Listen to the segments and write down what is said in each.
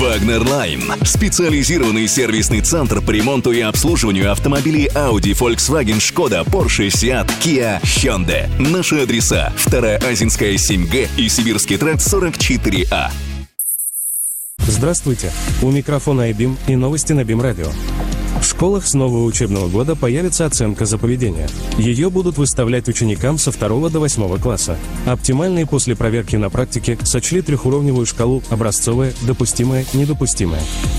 Wagner Line – специализированный сервисный центр по ремонту и обслуживанию автомобилей Audi, Volkswagen, Skoda, Porsche, Seat, Kia, Hyundai. Наши адреса: 2-я Азинская 7Г и Сибирский тракт 44А. Здравствуйте! У микрофона iBeam и новости на BeamRadio радио. В школах с нового учебного года появится оценка за поведение. Ее будут выставлять ученикам со 2 до 8 класса. Оптимальные после проверки на практике сочли трехуровневую шкалу: образцовая, допустимая, недопустимая.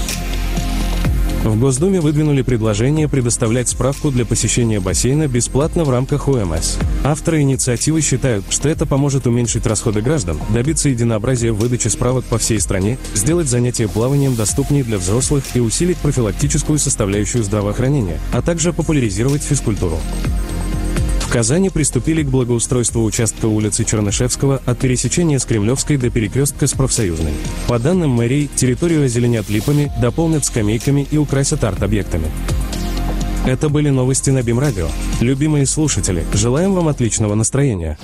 В Госдуме выдвинули предложение предоставлять справку для посещения бассейна бесплатно в рамках ОМС. Авторы инициативы считают, что это поможет уменьшить расходы граждан, добиться единообразия в выдаче справок по всей стране, сделать занятия плаванием доступнее для взрослых и усилить профилактическую составляющую здравоохранения, а также популяризировать физкультуру. В Казани приступили к благоустройству участка улицы Чернышевского от пересечения с Кремлевской до перекрестка с Профсоюзной. По данным мэрии, территорию озеленят липами, дополнят скамейками и украсят арт-объектами. Это были новости на BeamRadio радио. Любимые слушатели, желаем вам отличного настроения.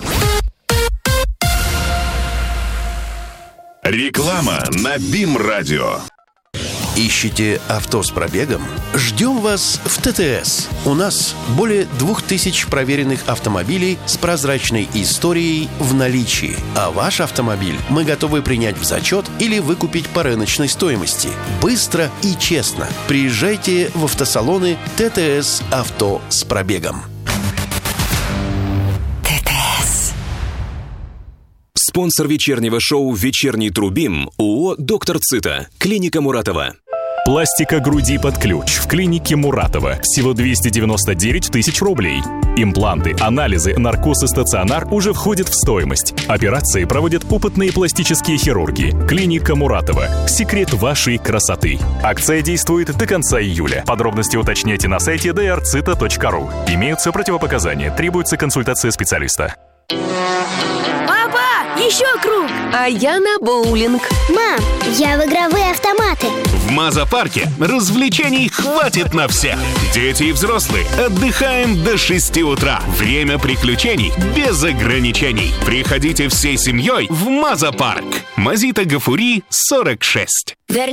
Реклама на BeamRadio. Ищете авто с пробегом? Ждем вас в ТТС. У нас более 2000 проверенных автомобилей с прозрачной историей в наличии. А ваш автомобиль мы готовы принять в зачет или выкупить по рыночной стоимости. Быстро и честно. Приезжайте в автосалоны ТТС «Авто с пробегом». Спонсор вечернего шоу «Вечерний Трубим» ООО «Доктор Цита», клиника Муратова. Пластика груди под ключ в клинике Муратова. Всего 299 тысяч рублей. Импланты, анализы, наркоз и стационар уже входят в стоимость. Операции проводят опытные пластические хирурги. Клиника Муратова. Секрет вашей красоты. Акция действует до конца июля. Подробности уточняйте на сайте drcita.ru. Имеются противопоказания. Требуется консультация специалиста. Еще круг! А я на боулинг. Мам, я в игровые автоматы. В Маза-парке развлечений хватит на всех. Дети и взрослые отдыхаем до 6 утра. Время приключений без ограничений. Приходите всей семьей в Маза-парк. Мазита Гафури, 46.